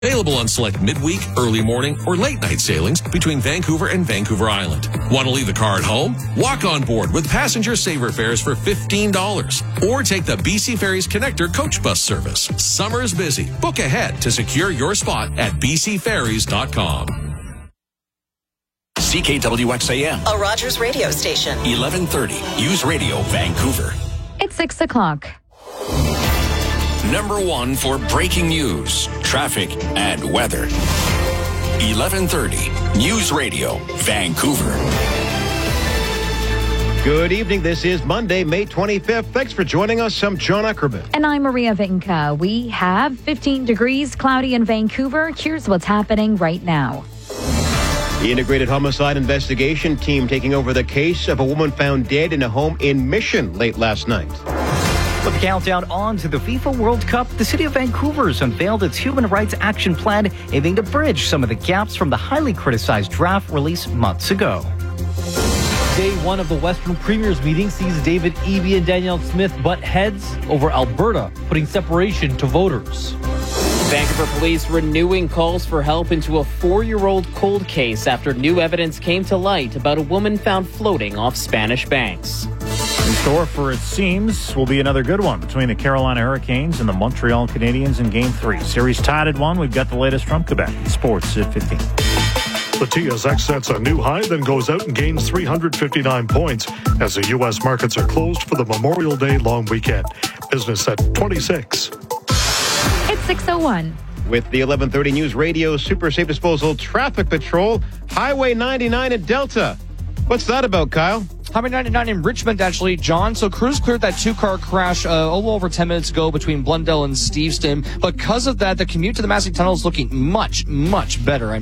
Available on select midweek, early morning, or late night sailings between Vancouver and Vancouver Island. Want to leave the car at home? Walk on board with passenger saver fares for $15. Or take the BC Ferries Connector coach bus service. Summer's busy. Book ahead to secure your spot at bcferries.com. CKWXAM. A Rogers radio station. 1130. News Radio, Vancouver. It's 6 o'clock. Number one for breaking news, traffic, and weather. 1130. News Radio, Vancouver. Good evening. This is Monday, May 25th. Thanks for joining us. I'm John Ackerman. And I'm Maria Vinca. We have 15 degrees, cloudy in Vancouver. Here's what's happening right now. The Integrated Homicide Investigation Team taking over the case of a woman found dead in a home in Mission late last night. With the countdown on to the FIFA World Cup, the City of Vancouver's unveiled its Human Rights Action Plan, aiming to bridge some of the gaps from the highly criticized draft released months ago. Day one of the Western Premiers meeting sees David Eby and Danielle Smith butt heads over Alberta, putting separation to voters. Vancouver police renewing calls for help into a 4-year-old cold case after new evidence came to light about a woman found floating off Spanish banks. In store for, it seems, will be another good one between the Carolina Hurricanes and the Montreal Canadiens in Game 3. Series tied at 1. We've got the latest from Quebec. Sports at 15. The TSX sets a new high, then goes out and gains 359 points as the U.S. markets are closed for the Memorial Day long weekend. Business at 26. It's 6:01. With the 1130 News Radio Super Safe Disposal Traffic Patrol, Highway 99 at Delta. What's that about, Kyle? Highway 99 in Richmond, actually, John. So crews cleared that 2-car crash a little over 10 minutes ago between Blundell and Steveston. Because of that, the commute to the Massey Tunnel is looking much, much better.